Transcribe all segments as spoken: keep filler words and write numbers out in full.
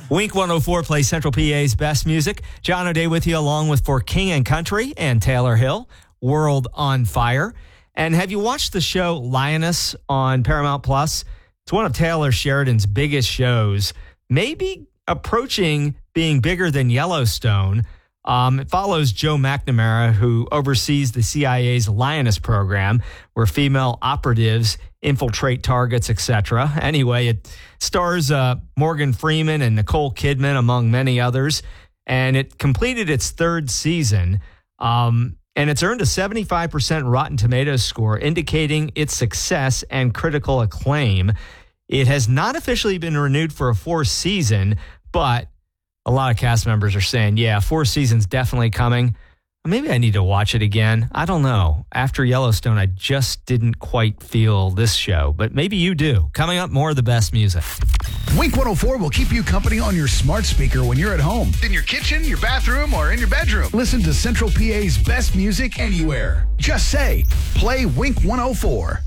Wink one oh four plays Central P A's best music. John O'Day with you along with For King and Country and Taylor Hill, World on Fire. And have you watched the show Lioness on Paramount Plus? It's one of Taylor Sheridan's biggest shows, maybe approaching being bigger than Yellowstone. Um, it follows Joe McNamara, who oversees the C I A's Lioness program, where female operatives infiltrate targets, et cetera. Anyway, it stars uh, Morgan Freeman and Nicole Kidman, among many others, and it completed its third season, um, and it's earned a seventy-five percent Rotten Tomatoes score, indicating its success and critical acclaim. It has not officially been renewed for a fourth season, but a lot of cast members are saying, yeah, fourth season's definitely coming. Maybe I need to watch it again. I don't know. After Yellowstone, I just didn't quite feel this show, but maybe you do. Coming up, more of the best music. Wink one oh four will keep you company on your smart speaker when you're at home, in your kitchen, your bathroom, or in your bedroom. Listen to Central P A's best music anywhere. Just say, play Wink one oh four.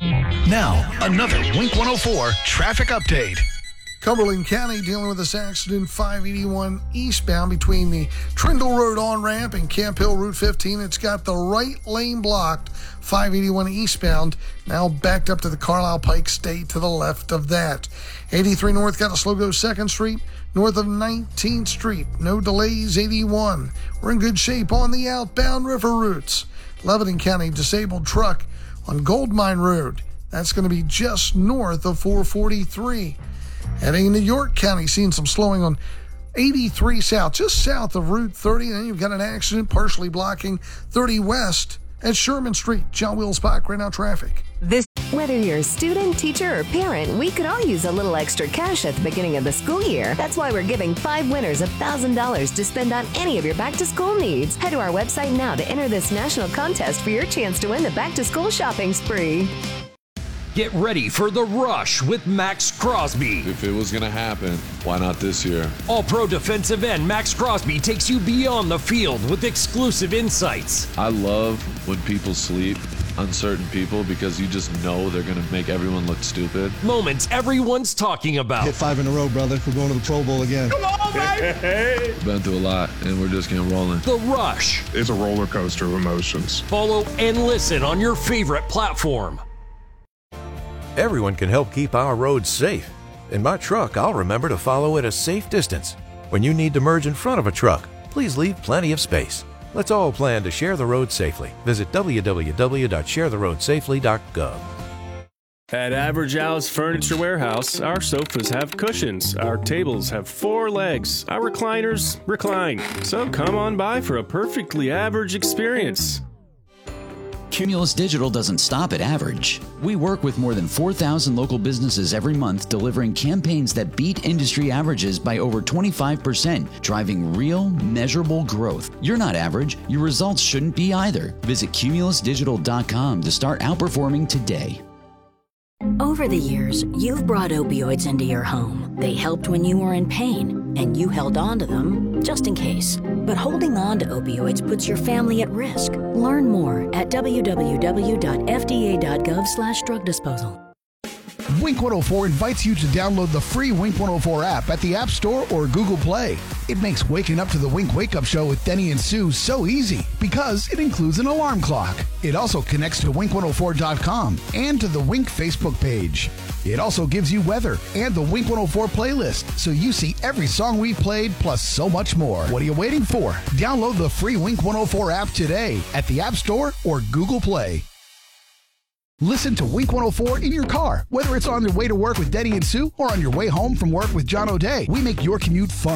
Now, another Wink one oh four traffic update. Cumberland County dealing with this accident, five eighty-one eastbound between the Trindle Road on-ramp and Camp Hill Route fifteen. It's got the right lane blocked, five eighty-one eastbound, now backed up to the Carlisle Pike. Stay to the left of that. eighty-three North got a slow go second Street, north of nineteenth Street. No delays, eighty-one. We're in good shape on the outbound river routes. Lebanon County disabled truck on Gold Mine Road. That's going to be just north of four forty-three. Heading into York County, seeing some slowing on eighty-three South, just south of Route thirty. And then you've got an accident partially blocking thirty West at Sherman Street. John Wheels Park, right now traffic. This, whether you're a student, teacher, or parent, we could all use a little extra cash at the beginning of the school year. That's why we're giving five winners one thousand dollars to spend on any of your back-to-school needs. Head to our website now to enter this national contest for your chance to win the back-to-school shopping spree. Get ready for the rush with Max Crosby. If it was going to happen, why not this year? All-pro defensive end Max Crosby takes you beyond the field with exclusive insights. I love when people sleep, uncertain people, because you just know they're going to make everyone look stupid. Moments everyone's talking about. Hit five in a row, brother. We're going to the Pro Bowl again. Come on, baby! Hey. Been through a lot, and we're just getting rolling. The Rush. It's a roller coaster of emotions. Follow and listen on your favorite platform. Everyone can help keep our roads safe. In my truck, I'll remember to follow at a safe distance. When you need to merge in front of a truck, please leave plenty of space. Let's all plan to share the road safely. Visit w w w dot share the road safely dot gov. At Average House Furniture Warehouse, our sofas have cushions, our tables have four legs, our recliners recline. So come on by for a perfectly average experience. Cumulus Digital doesn't stop at average. We work with more than four thousand local businesses every month, delivering campaigns that beat industry averages by over twenty-five percent, driving real, measurable growth. You're not average. Your results shouldn't be either. Visit cumulus digital dot com to start outperforming today. Over the years, you've brought opioids into your home. They helped when you were in pain, and you held on to them just in case. But holding on to opioids puts your family at risk. Learn more at w w w dot f d a dot gov slash drug disposal. Wink one oh four invites you to download the free Wink one oh four app at the App Store or Google Play. It makes waking up to the Wink Wake Up Show with Denny and Sue so easy because it includes an alarm clock. It also connects to wink one oh four dot com and to the Wink Facebook page. It also gives you weather and the Wink one oh four playlist, so you see every song we've played plus so much more. What are you waiting for? Download the free Wink one oh four app today at the App Store or Google Play. Listen to Wink one oh four in your car, whether it's on your way to work with Denny and Sue or on your way home from work with John O'Day. We make your commute fun.